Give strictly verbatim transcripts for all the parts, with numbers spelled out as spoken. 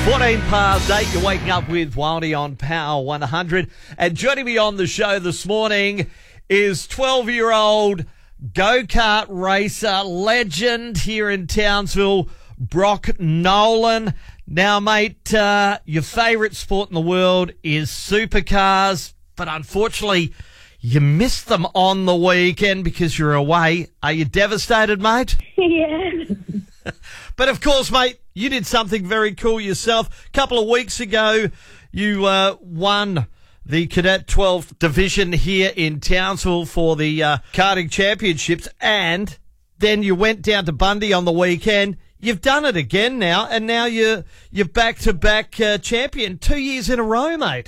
fourteen past eight, you're waking up with Wildy on Power one hundred. And joining me on the show this morning is twelve-year-old go-kart racer legend here in Townsville, Brock Nolan. Now, mate, uh, your favourite sport in the world is supercars, but unfortunately, you missed them on the weekend because you're away. Are you devastated, mate? Yeah. But of course, mate, you did something very cool yourself. A couple of weeks ago, you uh, won the Cadet twelve division here in Townsville for the uh, karting championships, and then you went down to Bundy on the weekend. You've done it again now, and now you're you're back-to-back uh, champion two years in a row, mate.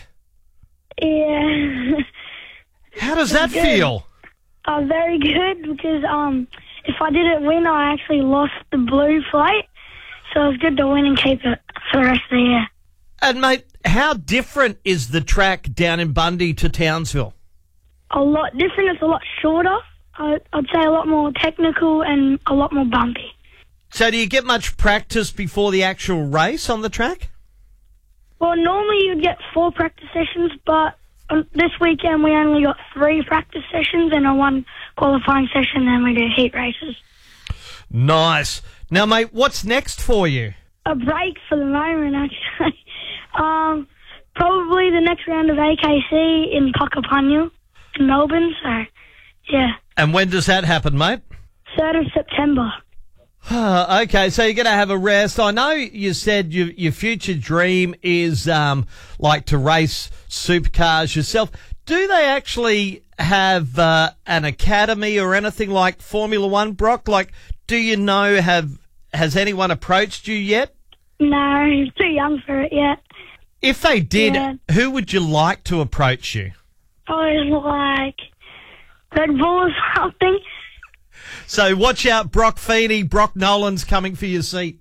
Yeah. How does that good. feel? Uh, very good, because um, if I didn't win, I actually lost the blue plate. So it's good to win and keep it for the rest of the year. And, mate, how different is the track down in Bundy to Townsville? A lot different. It's a lot shorter. I, I'd say a lot more technical and a lot more bumpy. So do you get much practice before the actual race on the track? Well, normally you'd get four practice sessions, but um, this weekend we only got three practice sessions and a one qualifying session, then we do heat races. Nice. Now, mate, what's next for you? A break for the moment, actually. um, probably the next round of A K C in Puckapunyal in Melbourne, so, yeah. And when does that happen, mate? third of September. Okay, so you're going to have a rest. I know you said your your future dream is um like to race supercars yourself. Do they actually have uh, an academy or anything like Formula One, Brock? Like, do you know, have has anyone approached you yet? No, he's too young for it yet. If they did, Yeah. who would you like to approach you? I was like Red Bull or something. So watch out, Brock Feeney. Brock Nolan's coming for your seat.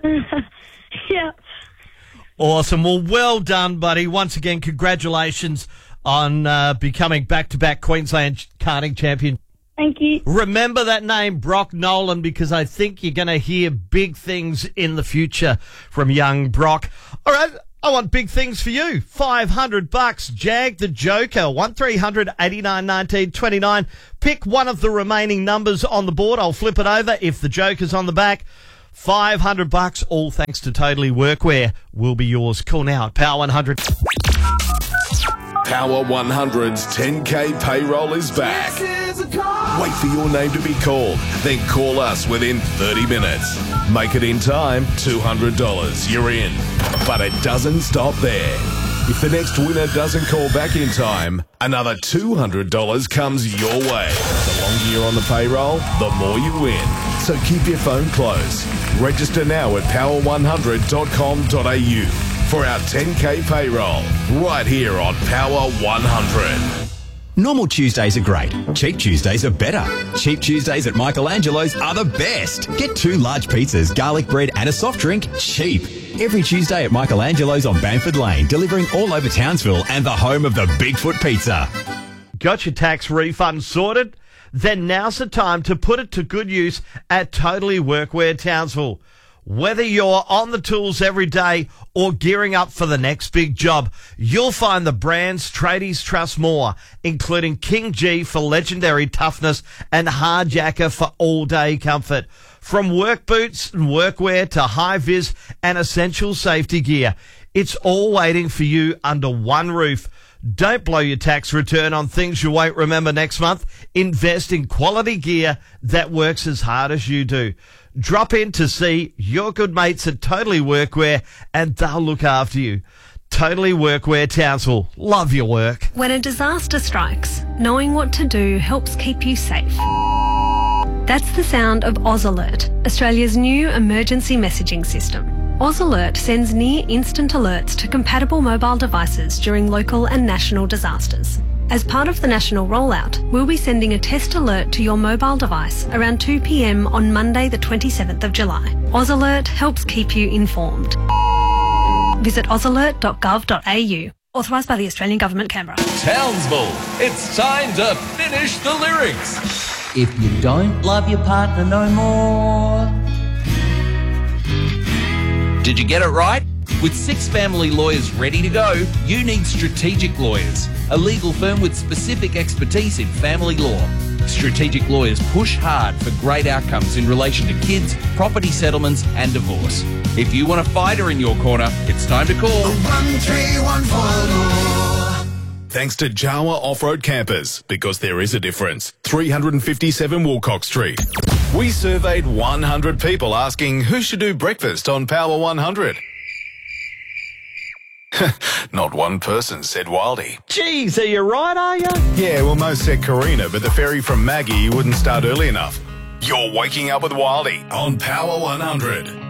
Yeah. Awesome. Well, well done, buddy. Once again, congratulations on uh, becoming back-to-back Queensland karting champion. Thank you. Remember that name, Brock Nolan, because I think you're going to hear big things in the future from young Brock. All right, I want big things for you. five hundred bucks. Jag the Joker. one three hundred eighty-nine nineteen twenty-nine. Pick one of the remaining numbers on the board. I'll flip it over if the Joker's on the back. five hundred bucks, all thanks to Totally Workwear, will be yours. Call now at Power one hundred. Power one hundred's ten K payroll is back. Wait for your name to be called, then call us within thirty minutes. Make it in time, two hundred dollars. You're in. But it doesn't stop there. If the next winner doesn't call back in time, another two hundred dollars comes your way. The longer you're on the payroll, the more you win. So keep your phone close. Register now at power one hundred dot com dot a u for our ten K payroll, right here on Power one hundred. Normal Tuesdays are great. Cheap Tuesdays are better. Cheap Tuesdays at Michelangelo's are the best. Get two large pizzas, garlic bread and a soft drink cheap. Every Tuesday at Michelangelo's on Bamford Lane, delivering all over Townsville and the home of the Bigfoot Pizza. Got your tax refund sorted? Then now's the time to put it to good use at Totally Workwear Townsville. Whether you're on the tools every day or gearing up for the next big job, you'll find the brands tradies trust more, including King G for legendary toughness and Hardjacker for all-day comfort. From work boots and workwear to high-vis and essential safety gear, it's all waiting for you under one roof. Don't blow your tax return on things you won't remember next month. Invest in quality gear that works as hard as you do. Drop in to see your good mates at Totally Workwear and they'll look after you. Totally Workwear Townsville. Love your work. When a disaster strikes, knowing what to do helps keep you safe. That's the sound of Oz Alert, Australia's new emergency messaging system. Oz Alert sends near instant alerts to compatible mobile devices during local and national disasters. As part of the national rollout, we'll be sending a test alert to your mobile device around two p m on Monday the twenty-seventh of July. Oz Alert helps keep you informed. Visit oz alert dot gov dot a u. Authorised by the Australian Government, Canberra. Townsville, it's time to finish the lyrics. If you don't love your partner no more. Did you get it right? With six family lawyers ready to go, you need Strategic Lawyers, a legal firm with specific expertise in family law. Strategic Lawyers push hard for great outcomes in relation to kids, property settlements and divorce. If you want a fighter in your corner, it's time to call one three one four law. Thanks to Jawa Off-Road Campers, because there is a difference. three fifty-seven Woolcock Street. We surveyed one hundred people asking who should do breakfast on Power one hundred. Not one person said Wildy. Geez, are you right, are you? Yeah, well, most said Karina, but the ferry from Maggie wouldn't start early enough. You're waking up with Wildy on Power one hundred.